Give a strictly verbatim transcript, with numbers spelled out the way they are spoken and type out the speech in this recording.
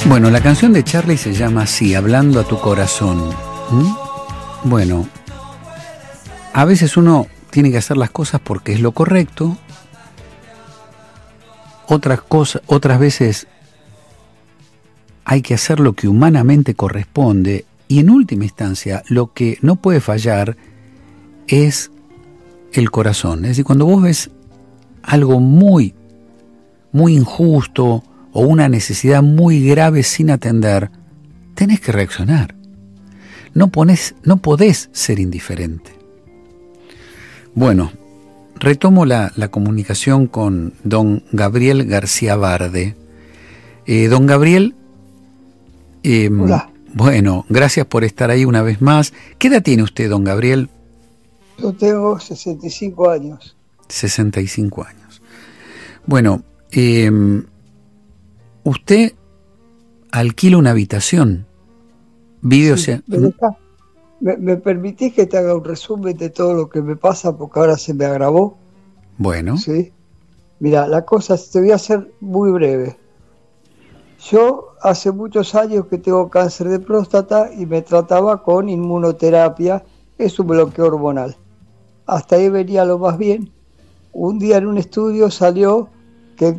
Bueno, la canción de Charlie se llama así, Hablando a tu corazón. ¿Mm? Bueno, a veces uno tiene que hacer las cosas porque es lo correcto. Otras cosas, otras veces hay que hacer lo que humanamente corresponde. Y en última instancia, lo que no puede fallar es el corazón. Es decir, cuando vos ves algo muy, muy injusto o una necesidad muy grave sin atender, tenés que reaccionar. No, ponés, no podés ser indiferente. Bueno, retomo la, la comunicación con don Gabriel García Barde. Eh, don Gabriel, eh, Hola. Bueno, gracias por estar ahí una vez más. ¿Qué edad tiene usted, don Gabriel? Yo tengo sesenta y cinco años. sesenta y cinco años. Bueno, eh, usted alquila una habitación. Vive, Sí, o sea... ¿me, deja- me, me permitís que te haga un resumen de todo lo que me pasa? Porque ahora se me agravó. Bueno, ¿Sí? Mira, la cosa, te voy a hacer muy breve. Yo hace muchos años que tengo cáncer de próstata y me trataba con inmunoterapia, es un bloqueo hormonal. Hasta ahí venía lo más bien. Un día en un estudio salió